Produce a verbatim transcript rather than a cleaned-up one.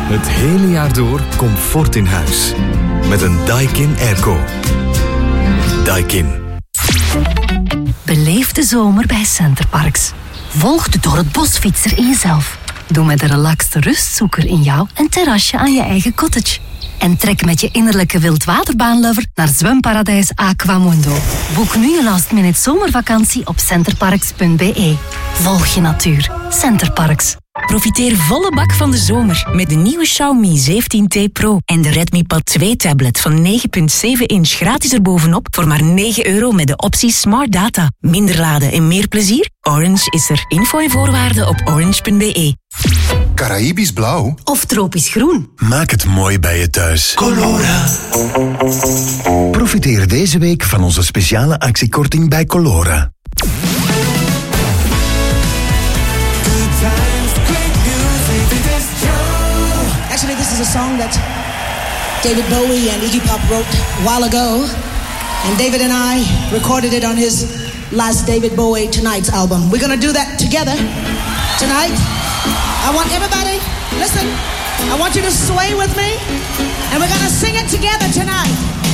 Het hele jaar door comfort in huis. Met een Daikin Airco. Daikin. Beleef de zomer bij Centerparks. Volg de door het bosfietser in jezelf. Doe met de relaxte rustzoeker in jou een terrasje aan je eigen cottage. En trek met je innerlijke wildwaterbaanlover naar zwemparadijs Aquamundo. Boek nu je last minute zomervakantie op centerparks punt b e. Volg je natuur. Centerparks. Profiteer volle bak van de zomer met de nieuwe Xiaomi zeventien T Pro en de Redmi Pad twee tablet van negen komma zeven inch gratis erbovenop voor maar negen euro met de optie Smart Data. Minder laden en meer plezier? Orange is er. Info en voorwaarden op orange punt b e. Caraïbisch blauw of tropisch groen. Maak het mooi bij je thuis. Colora. Profiteer deze week van onze speciale actiekorting bij Colora. Actually, this is a song that David Bowie and Iggy Pop wrote a while ago. And David and I recorded it on his last David Bowie Tonight's album. We're going to do that together tonight. I want everybody, listen, I want you to sway with me. And we're going to sing it together tonight.